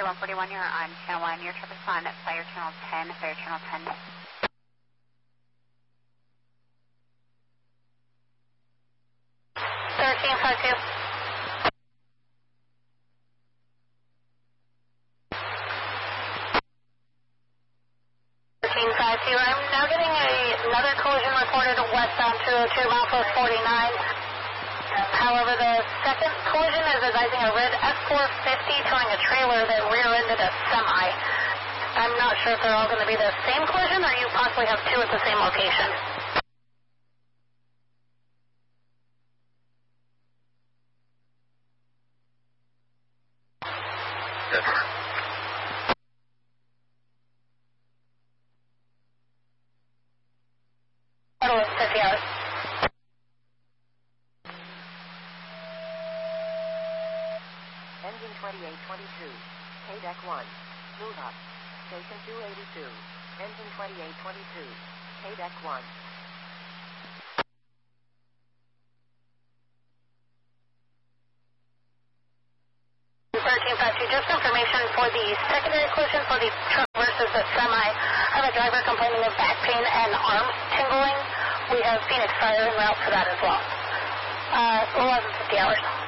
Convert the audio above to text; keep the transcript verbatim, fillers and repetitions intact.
one forty-one, you're on channel one. Your trip is on Fire Channel ten, Fire Channel ten. thirteen five two. thirteen five two. I'm now getting a, another collision reported westbound two oh two, milepost forty-nine. However, the second collision is advising a red F four fifty towing a trailer that rear-ended a semi. I'm not sure if they're all going to be the same collision or you possibly have two at the same location. Total is fifty hours. Engine twenty-eight twenty-two, K deck one, move up. Station two eighty-two, engine twenty-eight twenty-two, K deck one. thirteen five two, just information for the secondary collision for the truck versus the semi. I have a driver complaining of back pain and arms tingling. We have Phoenix Fire en route for that as well. Uh, eleven fifty hours.